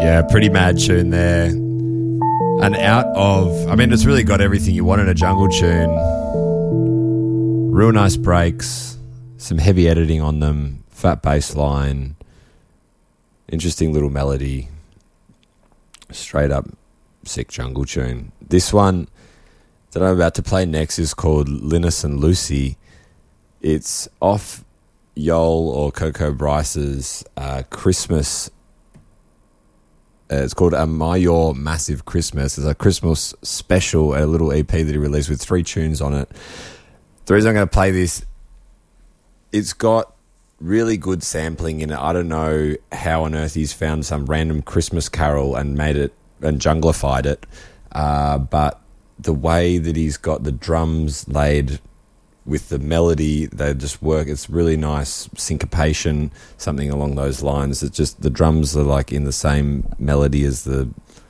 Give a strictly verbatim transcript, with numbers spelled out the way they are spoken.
Yeah, pretty mad tune there. And out of, I mean, it's really got everything you want in a jungle tune. Real nice breaks, some heavy editing on them, fat bass line, interesting little melody, straight up sick jungle tune. This one that I'm about to play next is called Linus and Lucy. It's off Yol or Coco Bryce's uh, Christmas. Uh, it's called A Mayor Massive Christmas. It's a Christmas special, a little E P that he released with three tunes on it. The reason I'm going to play this, it's got really good sampling in it. I don't know how on earth he's found some random Christmas carol and made it and junglified it, uh, but the way that he's got the drums laid with the melody, they just work. It's really nice syncopation, something along those lines. It's just the drums are like in the same melody as the